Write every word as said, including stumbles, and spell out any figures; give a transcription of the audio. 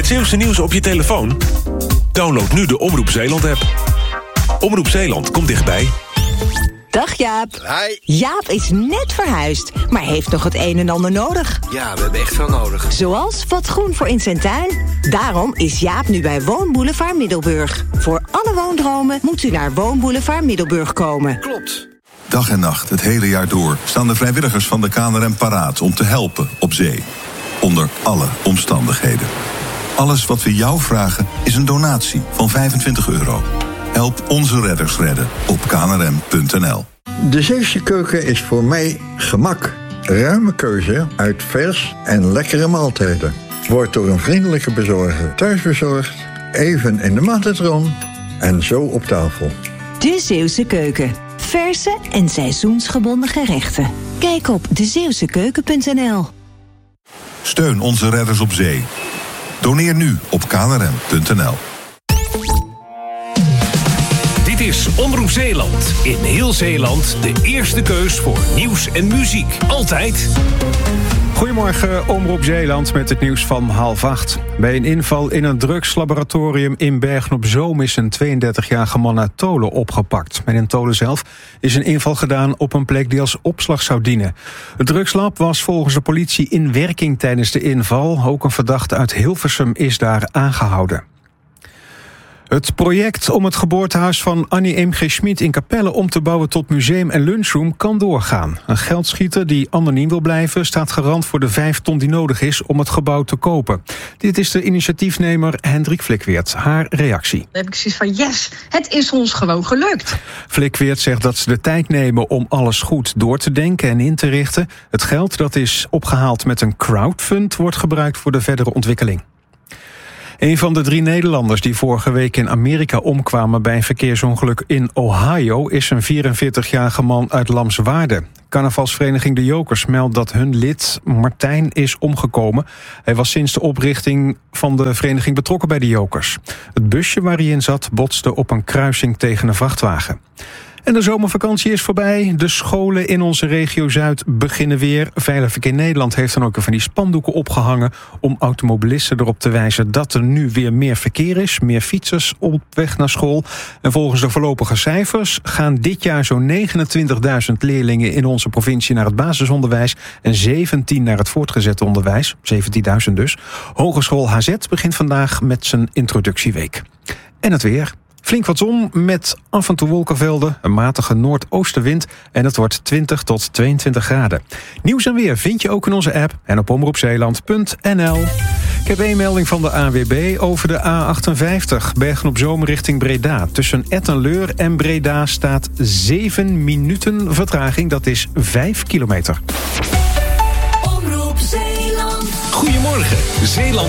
Het Zeeuwse nieuws op je telefoon? Download nu de Omroep Zeeland-app. Omroep Zeeland komt dichtbij. Dag Jaap. Hi. Jaap is net verhuisd, maar heeft nog het een en ander nodig. Ja, we hebben echt veel nodig. Zoals wat groen voor in zijn tuin. Daarom is Jaap nu bij Woonboulevard Middelburg. Voor alle woondromen moet u naar Woonboulevard Middelburg komen. Klopt. Dag en nacht, het hele jaar door, staan de vrijwilligers van de K N R M paraat om te helpen op zee. Onder alle omstandigheden. Alles wat we jou vragen is een donatie van vijfentwintig euro. Help onze redders redden op k n r m punt n l. De Zeeuwse keuken is voor mij gemak. Ruime keuze uit vers en lekkere maaltijden. Wordt door een vriendelijke bezorger thuisbezorgd, even in de magnetron en zo op tafel. De Zeeuwse keuken. Verse en seizoensgebonden gerechten. Kijk op de zeeuwse keuken punt n l. Steun onze redders op zee. Doneer nu op k n r m punt n l. Dit is Omroep Zeeland. In heel Zeeland de eerste keus voor nieuws en muziek. Altijd. Goedemorgen, Omroep Zeeland met het nieuws van half acht. Bij een inval in een drugslaboratorium in Bergen-op-Zoom is een tweeëndertigjarige man uit Tolen opgepakt. En in Tolen zelf is een inval gedaan op een plek die als opslag zou dienen. Het drugslab was volgens de politie in werking tijdens de inval. Ook een verdachte uit Hilversum is daar aangehouden. Het project om het geboortehuis van Annie M G Schmid in Capelle om te bouwen tot museum en lunchroom kan doorgaan. Een geldschieter die anoniem wil blijven staat garant voor de vijf ton die nodig is om het gebouw te kopen. Dit is de initiatiefnemer Hendrik Flikweert. Haar reactie. Dan heb ik zoiets van yes, het is ons gewoon gelukt. Flikweert zegt dat ze de tijd nemen om alles goed door te denken en in te richten. Het geld dat is opgehaald met een crowdfund wordt gebruikt voor de verdere ontwikkeling. Een van de drie Nederlanders die vorige week in Amerika omkwamen bij een verkeersongeluk in Ohio is een vierenveertigjarige man uit Lamswaarde. Carnavalsvereniging De Jokers meldt dat hun lid Martijn is omgekomen. Hij was sinds de oprichting van de vereniging betrokken bij De Jokers. Het busje waar hij in zat botste op een kruising tegen een vrachtwagen. En de zomervakantie is voorbij. De scholen in onze regio Zuid beginnen weer. Veilig Verkeer Nederland heeft dan ook van die spandoeken opgehangen om automobilisten erop te wijzen dat er nu weer meer verkeer is. Meer fietsers op weg naar school. En volgens de voorlopige cijfers gaan dit jaar zo'n negenentwintigduizend leerlingen in onze provincie naar het basisonderwijs en zeventien naar het voortgezet onderwijs. zeventienduizend dus. Hogeschool H Z begint vandaag met zijn introductieweek. En het weer. Flink wat zon met af en toe wolkenvelden, een matige noordoostenwind en het wordt twintig tot tweeëntwintig graden. Nieuws en weer vind je ook in onze app en op omroep zeeland punt n l. Ik heb een melding van de A W B over de A achtenvijftig, Bergen-op-Zoom richting Breda. Tussen Etten-Leur en Breda staat zeven minuten vertraging, dat is vijf kilometer. Goedemorgen, Zeeland.